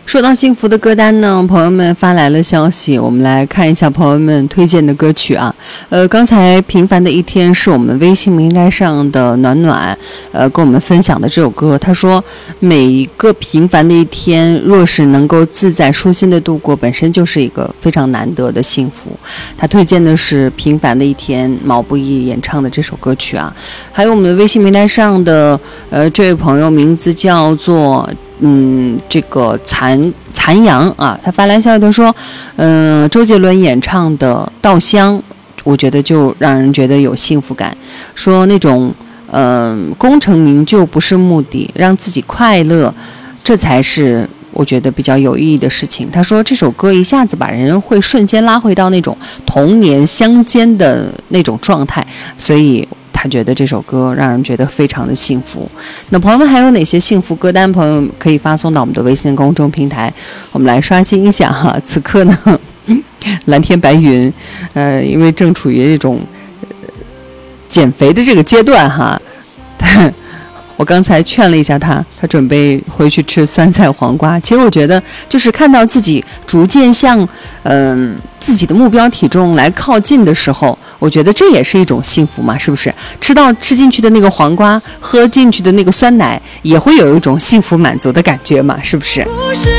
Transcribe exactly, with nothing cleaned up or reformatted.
说到幸福的歌单呢，朋友们发来了消息，我们来看一下朋友们推荐的歌曲啊。呃，刚才平凡的一天是我们微信名单上的暖暖，呃，跟我们分享的这首歌。他说，每一个平凡的一天，若是能够自在舒心的度过，本身就是一个非常难得的幸福。他推荐的是平凡的一天，毛不易演唱的这首歌曲啊。还有我们的微信名单上的呃这位朋友，名字叫做。嗯，这个残残阳啊，他发来消息，他说，嗯、呃，周杰伦演唱的《稻香》，我觉得就让人觉得有幸福感。说那种，嗯、呃，功成名就不是目的，让自己快乐，这才是我觉得比较有意义的事情。他说这首歌一下子把人会瞬间拉回到那种童年乡间的那种状态，所以。他觉得这首歌让人觉得非常的幸福。那朋友们还有哪些幸福歌单？朋友可以发送到我们的微信公众平台，我们来刷新一下哈。此刻呢，蓝天白云，呃，因为正处于这种、呃、减肥的这个阶段哈。我刚才劝了一下他，他准备回去吃酸菜黄瓜。其实我觉得，就是看到自己逐渐向嗯、呃、自己的目标体重来靠近的时候，我觉得这也是一种幸福嘛，是不是？吃到吃进去的那个黄瓜，喝进去的那个酸奶，也会有一种幸福满足的感觉嘛，是不是？